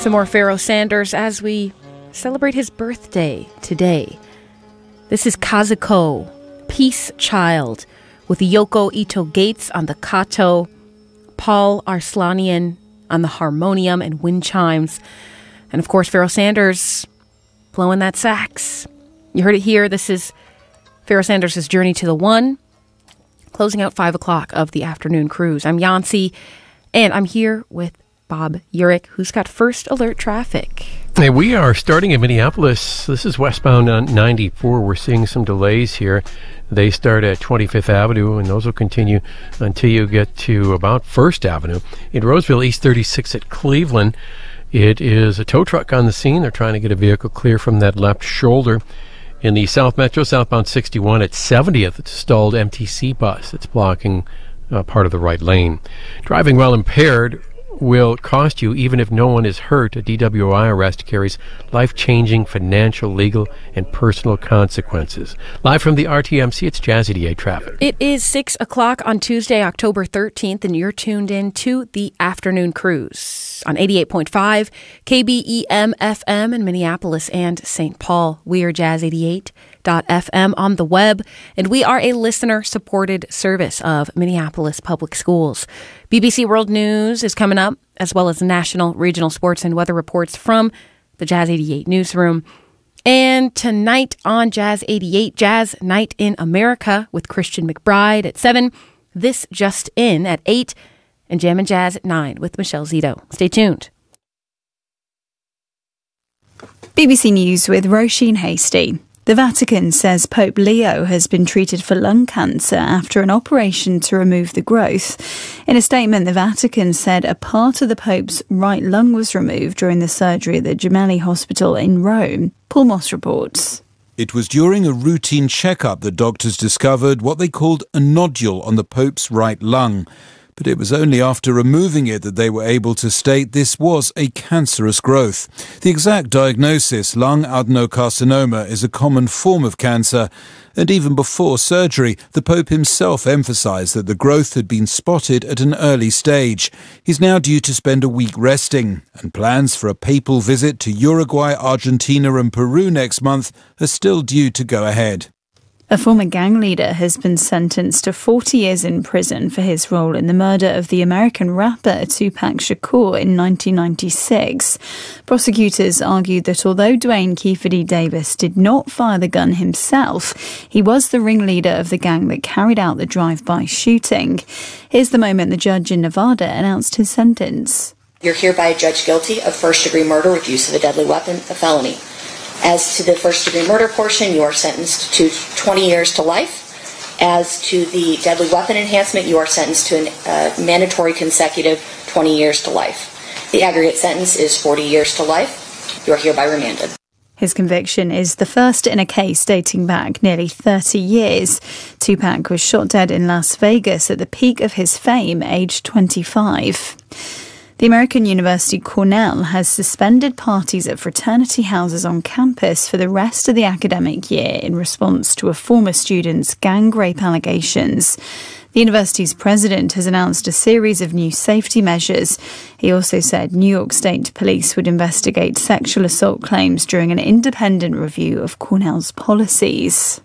Some more Pharoah Sanders as we celebrate his birthday today. This is Kazuko, Peace Child, with Yoko Ito Gates on the kato, Paul Arslanian on the harmonium and wind chimes, and of course Pharoah Sanders blowing that sax. You heard it here. This is Pharoah Sanders' Journey to the One, closing out 5 o'clock of the afternoon cruise. I'm Yancy, and I'm here with Bob Urich, who's got first alert traffic. Hey, we are starting in Minneapolis. This is westbound on 94. We're seeing some delays here. They start at 25th Avenue, and those will continue until you get to about 1st Avenue. In Roseville, East 36 at Cleveland, it is a tow truck on the scene. They're trying to get a vehicle clear from that left shoulder. In the South Metro, southbound 61 at 70th, it's a stalled MTC bus. It's blocking part of the right lane. Driving while impaired will cost you even if no one is hurt. A DWI arrest carries life-changing financial, legal, and personal consequences. Live from the RTMC, it's Jazz 88 Traffic. It is 6 o'clock on Tuesday, October 13th, and you're tuned in to the Afternoon Cruise on 88.5 KBEM FM in Minneapolis and St. Paul. We are Jazz 88.fm on the web, and we are a listener-supported service of Minneapolis Public Schools. BBC World News is coming up, as well as national, regional sports and weather reports from the Jazz 88 newsroom. And tonight on Jazz 88, Jazz Night in America with Christian McBride at 7, This Just In at 8, and Jam and Jazz at 9 with Michelle Zito. Stay tuned. BBC News with Roisin Hasty. The Vatican says Pope Leo has been treated for lung cancer after an operation to remove the growth. In a statement, the Vatican said a part of the Pope's right lung was removed during the surgery at the Gemelli Hospital in Rome. Paul Moss reports. It was during a routine checkup that doctors discovered what they called a nodule on the Pope's right lung. But it was only after removing it that they were able to state this was a cancerous growth. The exact diagnosis, lung adenocarcinoma, is a common form of cancer. And even before surgery, the Pope himself emphasised that the growth had been spotted at an early stage. He's now due to spend a week resting, and plans for a papal visit to Uruguay, Argentina and Peru next month are still due to go ahead. A former gang leader has been sentenced to 40 years in prison for his role in the murder of the American rapper Tupac Shakur in 1996. Prosecutors argued that although Dwayne Keefe Davis did not fire the gun himself, he was the ringleader of the gang that carried out the drive-by shooting. Here's the moment the judge in Nevada announced his sentence. You're hereby judged guilty of first-degree murder with use of a deadly weapon, a felony. As to the first-degree murder portion, you are sentenced to 20 years to life. As to the deadly weapon enhancement, you are sentenced to a mandatory consecutive 20 years to life. The aggregate sentence is 40 years to life. You are hereby remanded. His conviction is the first in a case dating back nearly 30 years. Tupac was shot dead in Las Vegas at the peak of his fame, aged 25. The American university Cornell has suspended parties at fraternity houses on campus for the rest of the academic year in response to a former student's gang rape allegations. The university's president has announced a series of new safety measures. He also said New York State Police would investigate sexual assault claims during an independent review of Cornell's policies.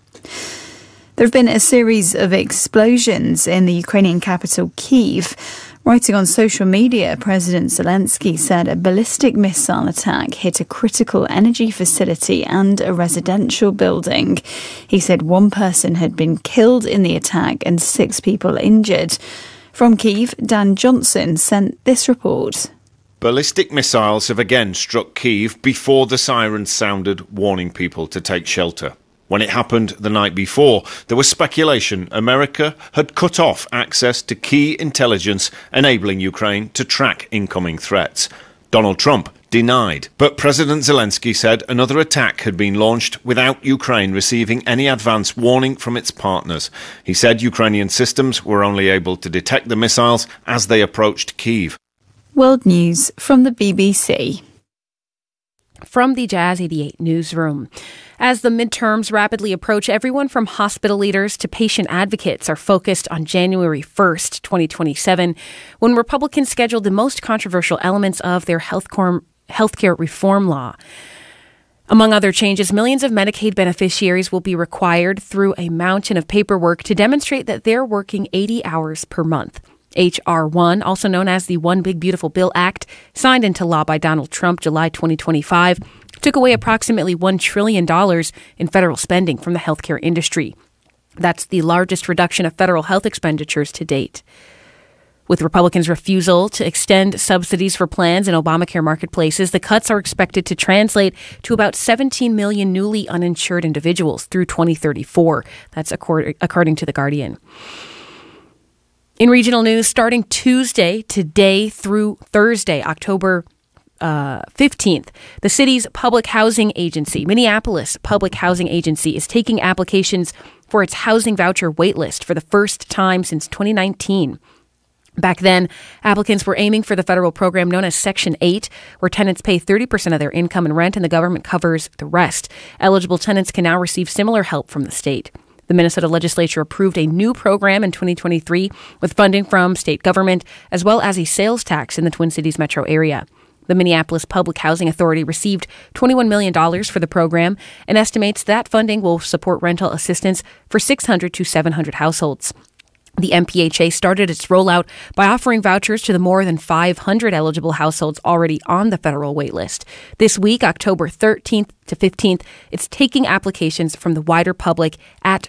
There have been a series of explosions in the Ukrainian capital, Kyiv. Writing on social media, President Zelensky said a ballistic missile attack hit a critical energy facility and a residential building. He said one person had been killed in the attack and 6 people injured. From Kyiv, Dan Johnson sent this report. Ballistic missiles have again struck Kyiv before the sirens sounded, warning people to take shelter. When it happened the night before, there was speculation America had cut off access to key intelligence, enabling Ukraine to track incoming threats. Donald Trump denied, but President Zelensky said another attack had been launched without Ukraine receiving any advance warning from its partners. He said Ukrainian systems were only able to detect the missiles as they approached Kyiv. World News from the BBC. From the Jazz 88 newsroom. As the midterms rapidly approach, everyone from hospital leaders to patient advocates are focused on January 1st, 2027, when Republicans scheduled the most controversial elements of their health healthcare reform law. Among other changes, millions of Medicaid beneficiaries will be required through a mountain of paperwork to demonstrate that they're working 80 hours per month. H.R. 1, also known as the One Big Beautiful Bill Act, signed into law by Donald Trump July 2025, took away approximately $1 trillion in federal spending from the healthcare industry. That's the largest reduction of federal health expenditures to date. With Republicans' refusal to extend subsidies for plans in Obamacare marketplaces, the cuts are expected to translate to about 17 million newly uninsured individuals through 2034. That's according to The Guardian. In regional news, starting Tuesday, today through Thursday, October 15th, the city's public housing agency, Minneapolis Public Housing Agency, is taking applications for its housing voucher waitlist for the first time since 2019. Back then, applicants were aiming for the federal program known as Section 8, where tenants pay 30% of their income in rent and the government covers the rest. Eligible tenants can now receive similar help from the state. The Minnesota legislature approved a new program in 2023 with funding from state government as well as a sales tax in the Twin Cities metro area. The Minneapolis Public Housing Authority received $21 million for the program and estimates that funding will support rental assistance for 600 to 700 households. The MPHA started its rollout by offering vouchers to the more than 500 eligible households already on the federal waitlist. This week, October 13th to 15th, it's taking applications from the wider public at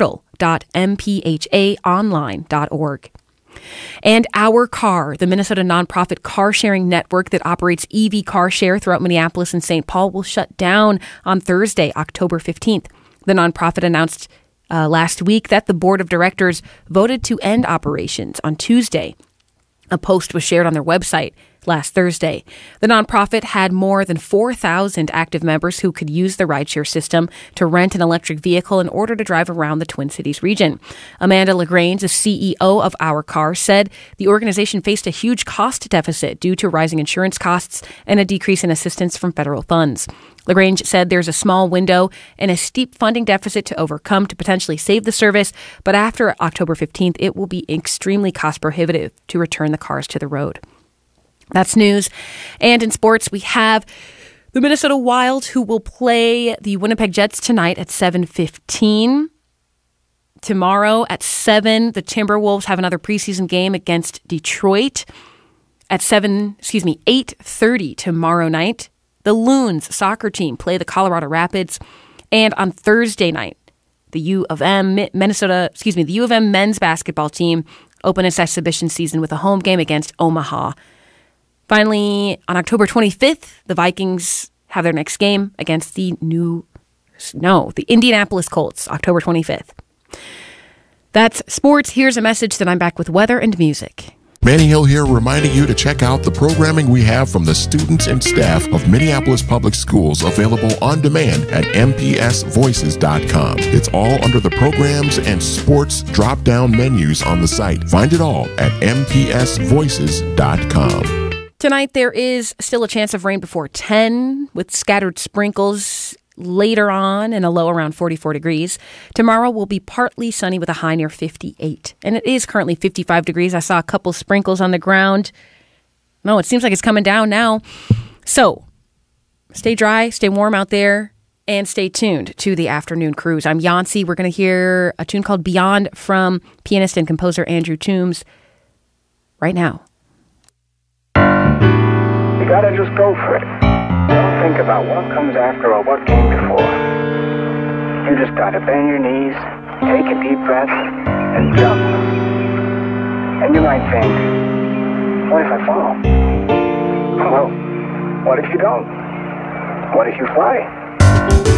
portal.mphaonline.org. And Our Car, the Minnesota nonprofit car-sharing network that operates EV car share throughout Minneapolis and St. Paul, will shut down on Thursday, October 15th. The nonprofit announced last week that the board of directors voted to end operations on Tuesday. A post was shared on their website last Thursday. The nonprofit had more than 4,000 active members who could use the rideshare system to rent an electric vehicle in order to drive around the Twin Cities region. Amanda LaGrange, the CEO of Our Car, said the organization faced a huge cost deficit due to rising insurance costs and a decrease in assistance from federal funds. LaGrange said there's a small window and a steep funding deficit to overcome to potentially save the service, but after October 15th, it will be extremely cost prohibitive to return the cars to the road. That's news. And in sports, we have the Minnesota Wild, who will play the Winnipeg Jets tonight at 7:15. Tomorrow at 7, the Timberwolves have another preseason game against Detroit. At 8:30 tomorrow night, the Loons soccer team play the Colorado Rapids. And on Thursday night, the U of M men's basketball team open its exhibition season with a home game against Omaha. Finally, on October 25th, the Vikings have their next game against the Indianapolis Colts, October 25th. That's sports. Here's a message that I'm back with weather and music. Manny Hill here, reminding you to check out the programming we have from the students and staff of Minneapolis Public Schools, available on demand at mpsvoices.com. It's all under the programs and sports drop-down menus on the site. Find it all at mpsvoices.com. Tonight, there is still a chance of rain before 10, with scattered sprinkles later on and a low around 44 degrees. Tomorrow will be partly sunny with a high near 58. And it is currently 55 degrees. I saw a couple sprinkles on the ground. No, it seems like it's coming down now. So stay dry, stay warm out there, and stay tuned to the afternoon cruise. I'm Yancey. We're going to hear a tune called Beyond from pianist and composer Andrew Toombs right now. You gotta just go for it. Don't think about what comes after or what came before. You just gotta bend your knees, take a deep breath, and jump. And you might think, what if I fall? Well, what if you don't? What if you fly?